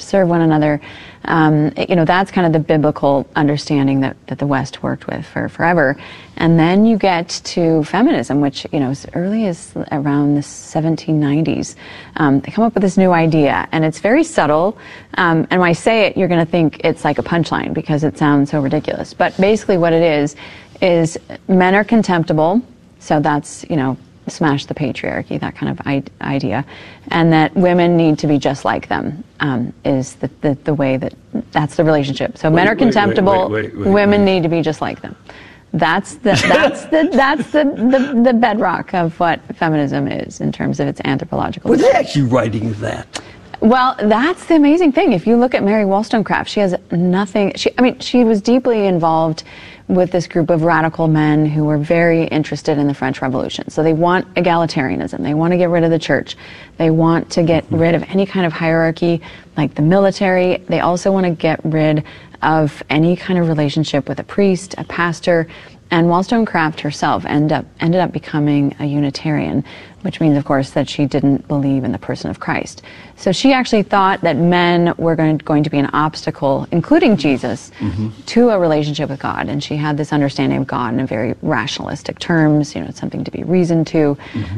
serve one another. That's kind of the biblical understanding that the West worked with for forever. And then you get to feminism, which, as early as around the 1790s, they come up with this new idea, and it's very subtle. And when I say it, you're going to think it's like a punchline because it sounds so ridiculous. But basically what it is men are contemptible, so that's, smash the patriarchy, that kind of idea, and that women need to be just like them, is the way that's the relationship. So men are contemptible, women need to be just like them. That's the bedrock of what feminism is in terms of its anthropological. Were they actually writing that? Well, that's the amazing thing. If you look at Mary Wollstonecraft, she has nothing. She was deeply involved with this group of radical men who were very interested in the French Revolution. So they want egalitarianism. They want to get rid of the church. They want to get rid of any kind of hierarchy, like the military. They also want to get rid of any kind of relationship with a priest, a pastor. And Wollstonecraft herself ended up becoming a Unitarian, which means, of course, that she didn't believe in the person of Christ. So she actually thought that men were going to be an obstacle, including Jesus, to a relationship with God. And she had this understanding of God in a very rationalistic terms, it's something to be reasoned to.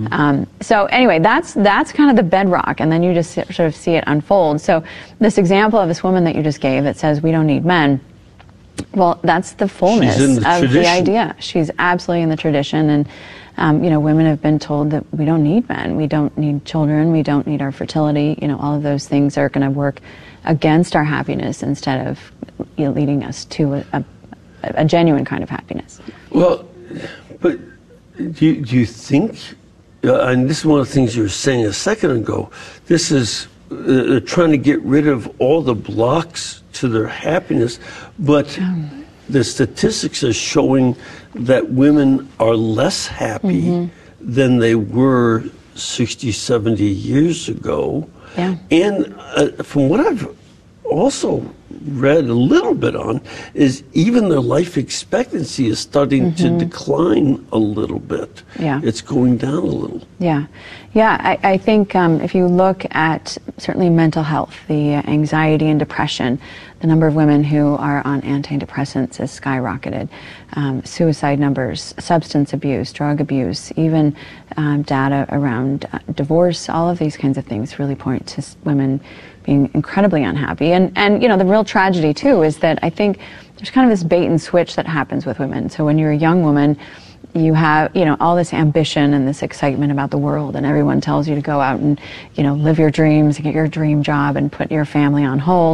So anyway, that's kind of the bedrock, and then you just sort of see it unfold. So this example of this woman that you just gave that says we don't need men, well, that's the fullness of the idea. She's absolutely in the tradition, and women have been told that we don't need men, we don't need children, we don't need our fertility. All of those things are going to work against our happiness instead of leading us to a genuine kind of happiness. Well, but do you think? And this is one of the things you were saying a second ago. This is they're trying to get rid of all the blocks to their happiness, but the statistics are showing that women are less happy than they were 60, 70 years ago. Yeah. And from what I've also read a little bit on, is even their life expectancy is starting to decline a little bit. Yeah. It's going down a little. Yeah. Yeah, I think if you look at certainly mental health, the anxiety and depression, the number of women who are on antidepressants has skyrocketed. Suicide numbers, substance abuse, drug abuse, even data around divorce, all of these kinds of things really point to women being incredibly unhappy. And the real tragedy, too, is that I think there's kind of this bait and switch that happens with women. So when you're a young woman, you have, all this ambition and this excitement about the world, and everyone tells you to go out and, live your dreams, get your dream job, and put your family on hold.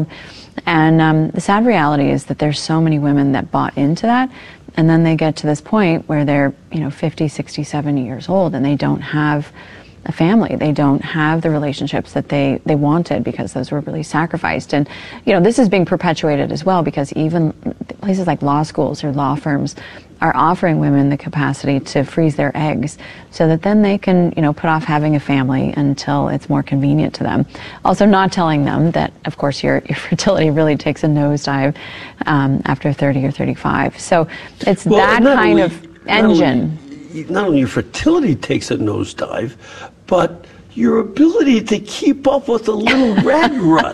And the sad reality is that there's so many women that bought into that, and then they get to this point where they're, 50, 60, 70 years old, and they don't have a family. They don't have the relationships that they wanted because those were really sacrificed. And, this is being perpetuated as well because even places like law schools or law firms are offering women the capacity to freeze their eggs so that then they can, put off having a family until it's more convenient to them. Also not telling them that, of course, your fertility really takes a nosedive after 30 or 35. So it's that kind of engine. Not only your fertility takes a nosedive, but your ability to keep up with a little rugrat.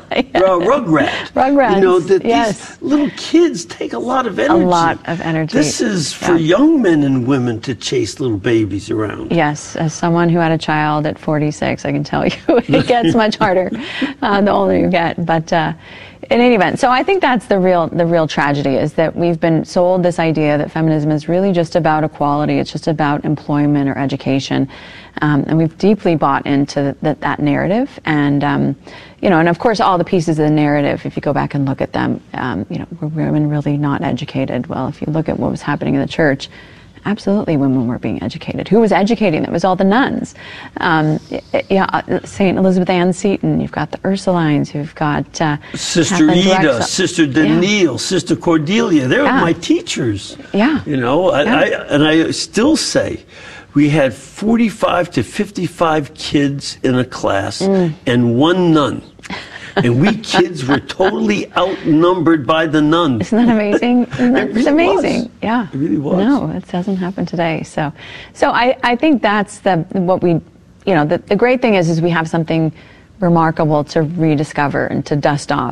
Rugrats. These little kids take a lot of energy. A lot of energy. This is for young men and women to chase little babies around. Yes, as someone who had a child at 46, I can tell you it gets much harder the older you get. But in any event, so I think that's the real tragedy, is that we've been sold this idea that feminism is really just about equality. It's just about employment or education. And we've deeply bought into that narrative. And, and of course, all the pieces of the narrative, if you go back and look at them, were women really not educated? Well, if you look at what was happening in the church, absolutely women were being educated. Who was educating them? It was all the nuns. St. Elizabeth Ann Seton, you've got the Ursulines, you've got Sister Ida, Sister Danielle, Sister Cordelia. They were my teachers. Yeah. I still say, we had 45 to 55 kids in a class and one nun. And we kids were totally outnumbered by the nuns. Isn't that amazing? It's amazing. Was. Yeah. It really was. No, it doesn't happen today. So I think that's the great thing is we have something remarkable to rediscover and to dust off.